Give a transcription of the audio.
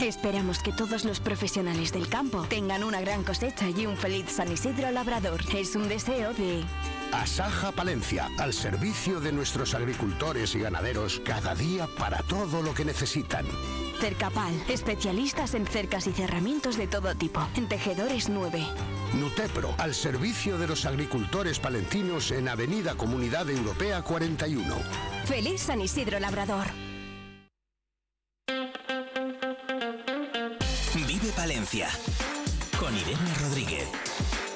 Esperamos que todos los profesionales del campo tengan una gran cosecha y un feliz San Isidro Labrador. Es un deseo de... Asaja Palencia, al servicio de nuestros agricultores y ganaderos, cada día para todo lo que necesitan. Cercapal, especialistas en cercas y cerramientos de todo tipo. En Tejedores 9. Nutepro, al servicio de los agricultores palentinos en Avenida Comunidad Europea 41. Feliz San Isidro Labrador. Vive Palencia con Irene Rodríguez.